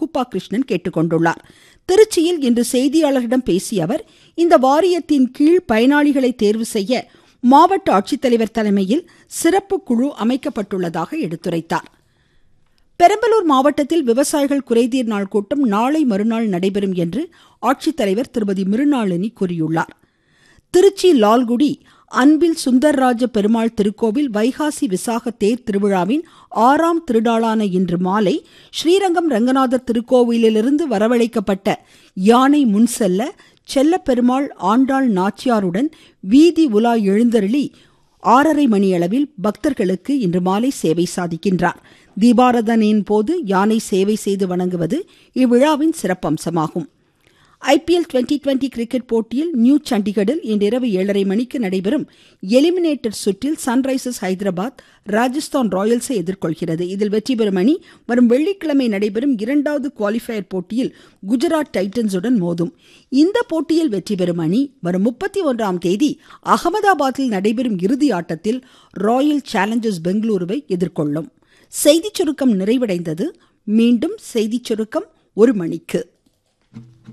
ரூபா கிருஷ்ணன் கேட்டுக்கொண்டுள்ளார். திருச்சியில் இன்று செய்தியாளர்களிடம் பேசிய அவர், இந்த வாரியத்தின் கீழ் பயனாளிகளை தேர்வு செய்ய மாவட்ட ஆட்சித்தலைவர் தலைமையில் சிறப்பு குழு அமைக்கப்பட்டுள்ளதாக எடுத்துரைத்தார். பெரம்பலூர் மாவட்டத்தில் விவசாயிகள் குறைதீர் நாள் கூட்டம் நாளை மறுநாள் நடைபெறும் என்று ஆட்சித்தலைவர் திருமதி மிருணாளினி கூறியுள்ளார். திருச்சி லால்குடி அன்பில் சுந்தர்ராஜ பெருமாள் திருக்கோவில் வைகாசி விசாக தேர் திருவிழாவின் 6ஆம் திருநாளான இன்று மாலை ஸ்ரீரங்கம் ரங்கநாதர் திருக்கோவிலிலிருந்து வரவழைக்கப்பட்ட யானை முன்செல்ல செல்லப்பெருமாள் ஆண்டாள் நாச்சியாருடன் வீதி உலா எழுந்தருளி 6:30 மணியளவில் பக்தர்களுக்கு இன்று மாலை சேவை சாதிக்கின்றார். தீபாராதனையின் போது யானை சேவை செய்து வணங்குவது இவ்விழாவின் சிறப்பம்சமாகும். IPL 2020 கிரிக்கெட் போட்டியில் நியூ சண்டிகரில் இன்றிரவு 7:30 மணிக்கு நடைபெறும் எலிமினேட்டர் சுற்றில் சன்ரைசர்ஸ் ஹைதராபாத் ராஜஸ்தான் ராயல்ஸை எதிர்கொள்கிறது. இதில் வெற்றி பெறும் அணி வரும் வெள்ளிக்கிழமை நடைபெறும் 2வது குவாலிஃபயர் போட்டியில் குஜராத் டைட்டன்ஸுடன் மோதும். இந்த போட்டியில் வெற்றி பெறும் அணி வரும் 31ஆம் தேதி அகமதாபாத்தில் நடைபெறும் இறுதி ஆட்டத்தில் ராயல் சேலஞ்சர்ஸ் பெங்களூருவை எதிர்கொள்ளும். செய்திச் சுருக்கம் நிறைவடைந்தது. மீண்டும் செய்திச் சுருக்கம் 1 மணிக்கு.